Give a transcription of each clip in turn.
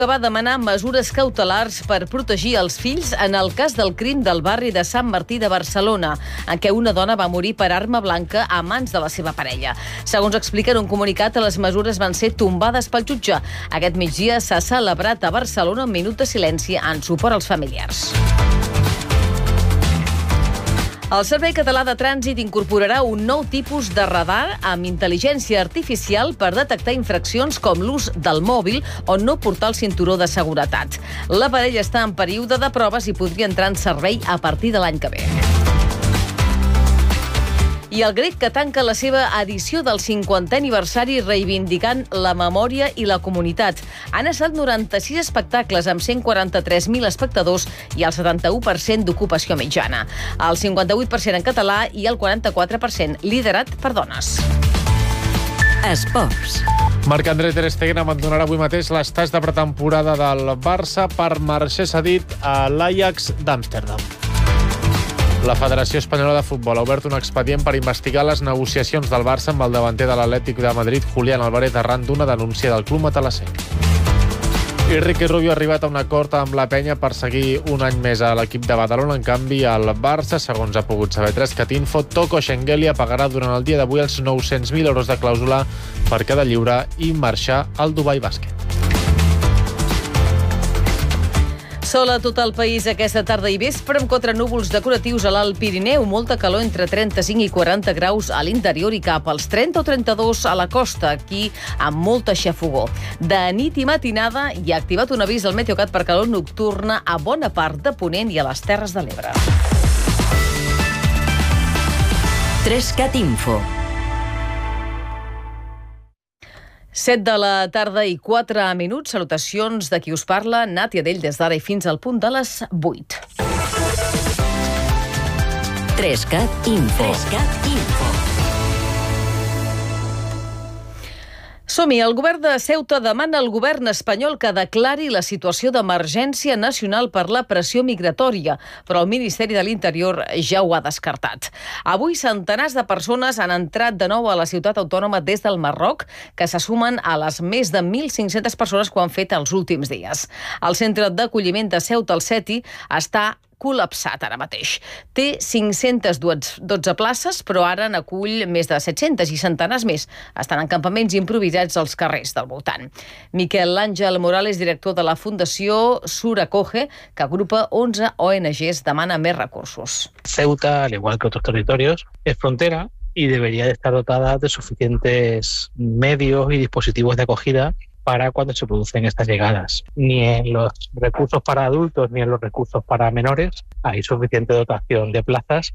que va demanar mesures cautelars per protegir els fills en el cas del crim del barri de Sant Martí de Barcelona, en què una dona va morir per arma blanca a mans de la seva parella. Segons explica en un comunicat, les mesures van ser tombades pel jutge. Aquest migdia s'ha celebrat a Barcelona un minut de silenci en suport als familiars. El Servei Català de Trànsit incorporarà un nou tipus de radar amb intel·ligència artificial per detectar infraccions com l'ús del mòbil o no portar el cinturó de seguretat. L'aparell està en període de proves i podria entrar en servei a partir de l'any que ve. I el grec, que tanca la seva edició del 50è aniversari reivindicant la memòria i la comunitat. Han estat 96 espectacles amb 143.000 espectadors i el 71% d'ocupació mitjana. El 58% en català i el 44% liderat per dones. Esports. Marc-André Ter Stegen abandonarà avui mateix l'estàs de pretemporada del Barça per marxar cedit a l'Ajax d'Amsterdam. La Federació Espanyola de Futbol ha obert un expedient per investigar les negociacions del Barça amb el davanter de l'Atlètic de Madrid, Julián Álvarez, arran d'una denúncia del club matalasser. I Riqui Rubio ha arribat a un acord amb la penya per seguir un any més a l'equip de Badalona. En canvi, el Barça, segons ha pogut saber Trescatinfo, Toko Schengelia pagarà durant el dia d'avui els 900.000 euros de clàusula per quedar lliure i marxar al Dubai Bàsquet. Sol a tot el país aquesta tarda i vespre amb 4 núvols decoratius a l'Alt Pirineu, molta calor entre 35 i 40 graus a l'interior i cap als 30 o 32 a la costa, aquí amb molta xafogor. De nit i matinada hi ha activat un avís al Meteocat per calor nocturna a bona part de Ponent i a les Terres de l'Ebre. Trescatinfo. 7 de la tarda i 4 minuts. Salutacions de qui us parla, Nàtia Dell, des d'ara i fins al punt de les 8. Trescatinfo. Som-hi. El govern de Ceuta demana al govern espanyol que declari la situació d'emergència nacional per la pressió migratòria, però el Ministeri de l'Interior ja ho ha descartat. Avui centenars de persones han entrat de nou a la ciutat autònoma des del Marroc, que se sumen a les més de 1.500 persones que ho han fet els últims dies. El centre d'acolliment de Ceuta, el CETI, està col·lapsat ara mateix. Té 512 places, però ara n'acull més de 700 i centenars més. Estan en campaments improvisats als carrers del voltant. Miquel Àngel Morales, director de la Fundació Suracoge, que agrupa 11 ONGs, demana més recursos. Ceuta, al igual que otros territorios, es frontera y debería de estar dotada de suficientes medios y dispositivos de acogida para cuando se producen estas llegadas. Ni en los recursos para adultos ni en los recursos para menores hay suficiente dotación de plazas.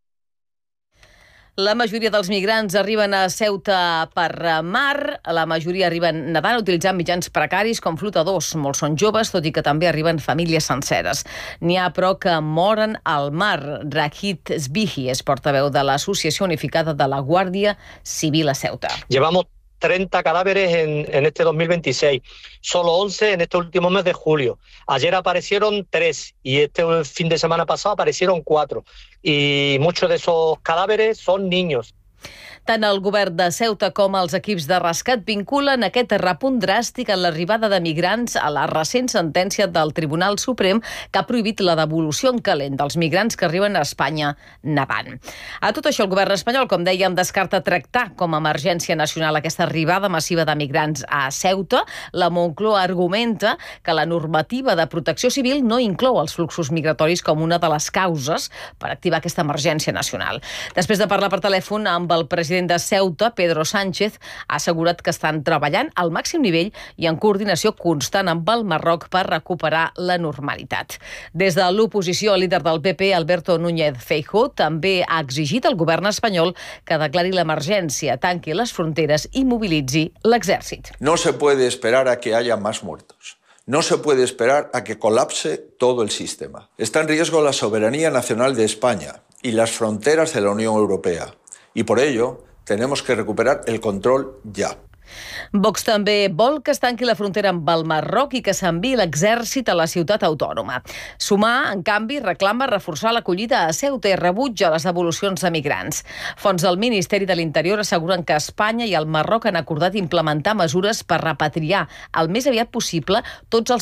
La majoria dels migrants arriben a Ceuta per mar, la majoria arriben nedant utilitzant mitjans precaris com flotadors. Molts són joves, tot i que també arriben famílies senceres. N'hi ha, però, que moren al mar. Rahid Sbihi és portaveu de l'Associació Unificada de la Guàrdia Civil a Ceuta. Llevamos 30 cadáveres en este 2026, solo 11 en este último mes de julio. Ayer aparecieron 3 y este fin de semana pasado aparecieron 4. Y muchos de esos cadáveres son niños. Tant el govern de Ceuta com els equips de rescat vinculen aquest repunt dràstic en l'arribada de migrants a la recent sentència del Tribunal Suprem que ha prohibit la devolució en calent dels migrants que arriben a Espanya nedant. A tot això, el govern espanyol, com dèiem, descarta tractar com a emergència nacional aquesta arribada massiva de migrants a Ceuta. La Moncloa argumenta que la normativa de protecció civil no inclou els fluxos migratoris com una de les causes per activar aquesta emergència nacional. Després de parlar per telèfon amb el president de Ceuta, Pedro Sánchez, ha assegurat que estan treballant al màxim nivell i en coordinació constant amb el Marroc per recuperar la normalitat. Des de l'oposició, el líder del PP, Alberto Núñez Feijóo, també ha exigit al govern espanyol que declari l'emergència, tanqui les fronteres i mobilitzi l'exèrcit. No se puede esperar a que haya más muertos. No se puede esperar a que colapse todo el sistema. Está en riesgo la soberanía nacional de España y las fronteras de la Unión Europea. Y por ello tenemos que recuperar el control ya. Vox també vol que es tanqui la frontera amb el Marroc i que s'enviï l'exèrcit a la ciutat autònoma. Sumar, en canvi, reclama reforçar l'acollida a Ceuta i rebutja les devolucions de migrants. Fonts del Ministeri de l'Interior asseguren que Espanya i el Marroc han acordat implementar mesures per repatriar el més aviat possible tots els